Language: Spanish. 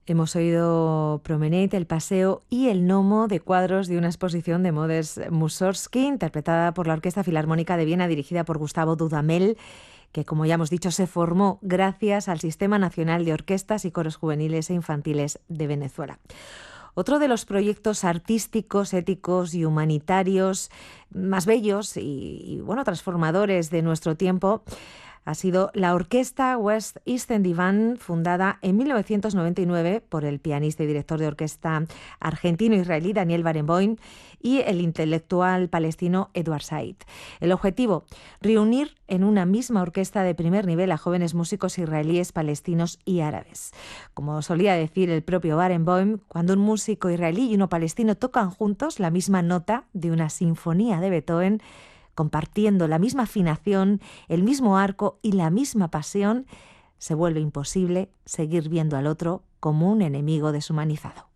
Hemos oído Promenade, El Paseo y El Nomo de cuadros de una exposición de Modest Mussorgsky, interpretada por la Orquesta Filarmónica de Viena, dirigida por Gustavo Dudamel, que, como ya hemos dicho, se formó gracias al Sistema Nacional de Orquestas y Coros Juveniles e Infantiles de Venezuela. Otro de los proyectos artísticos, éticos y humanitarios más bellos y transformadores de nuestro tiempo ha sido la Orquesta West Eastern Divan, fundada en 1999 por el pianista y director de orquesta argentino-israelí Daniel Barenboim y el intelectual palestino Edward Said. El objetivo, reunir en una misma orquesta de primer nivel a jóvenes músicos israelíes, palestinos y árabes. Como solía decir el propio Barenboim, cuando un músico israelí y uno palestino tocan juntos la misma nota de una sinfonía de Beethoven, compartiendo la misma afinación, el mismo arco y la misma pasión, se vuelve imposible seguir viendo al otro como un enemigo deshumanizado.